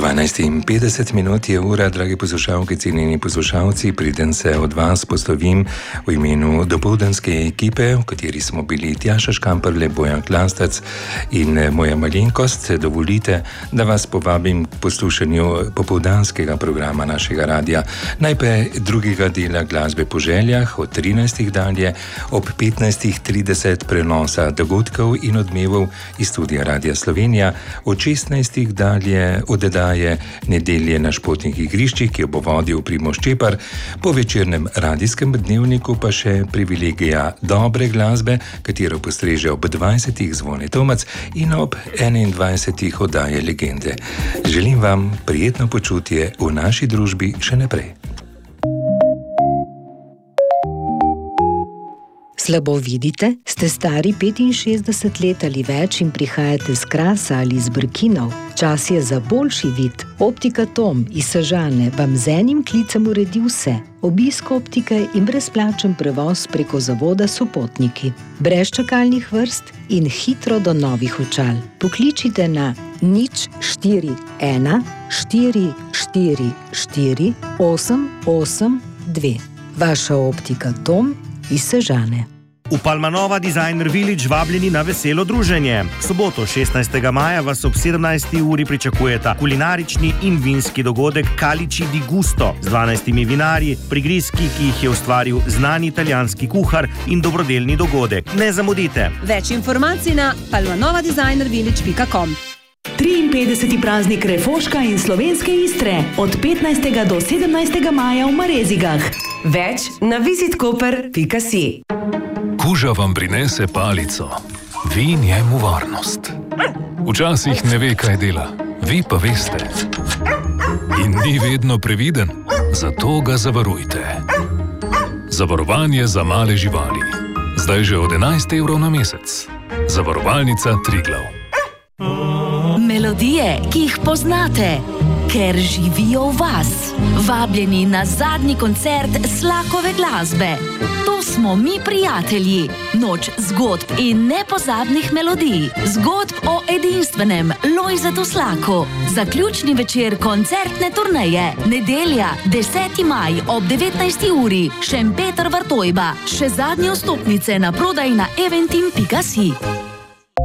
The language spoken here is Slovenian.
12:50 je ura, dragi poslušalke, cenjeni poslušalci. Preden se od vas poslovim v imenu dopoldanske ekipe, v kateri smo bili Tjaša Škamperle, Bojan Klastec in moja malenkost, dovolite, da vas povabim k poslušanju popoldanskega programa našega radia. Najprej drugega dela Glasbe po željah od 13. dalje, ob 15:30 prenosa dogodkov in odmevov iz studia Radia Slovenija, od 16. dalje oddaje Nedelje na športnih igriščih, ki jo bo vodil Primož Čepar, po večernem radijskem dnevniku pa še privilegija dobre glasbe, katero postreže ob 20. Zvone Tomac in ob 21. oddaje Legende. Želim vam prijetno počutje v naši družbi še naprej. Slabo vidite? Ste stari 65 let ali več in prihajate z Krasa ali z Brkinov? Čas je za boljši vid. Optika Tom iz Sežane vam z enim klicem uredi vse. Obisk optike in brezplačen prevoz preko zavoda Sopotniki. Brez čakalnih vrst in hitro do novih očal. Pokličite na 041 444 882. Vaša optika Tom iz Sežane. V Palmanova Designer Village vabljeni na veselo druženje. V soboto 16. maja vas ob 17. uri pričakujeta kulinarični in vinski dogodek Calici di Gusto z 12 vinarji, prigrizki, ki jih je ustvaril znani italijanski kuhar, in dobrodelni dogodek. Ne zamudite! Več informacij na palmanovadesignervillage.com. 53. praznik Refoška in slovenske Istre od 15. do 17. maja v Marezigah. Več na visitkoper.si. Kuža vam prinese palico, vi njemu varnost. Včasih ne ve, kaj dela, vi pa veste. In ni vedno previden, zato ga zavarujte. Zavarovanje za male živali. Zdaj že od 11 evrov na mesec. Zavarovalnica Triglav. Melodije, ki jih poznate, ker živijo v vas. Vabljeni na zadnji koncert Slakove glasbe. To smo mi prijatelji. Noč zgodb in nepozabnih melodij. Zgodb o edinstvenem Lojzetu Slaku. Zaključni večer koncertne turneje. Nedelja, 10. maj ob 19. uri. Šempeter Vrtojba. Še zadnje vstopnice na prodaj na eventim.si.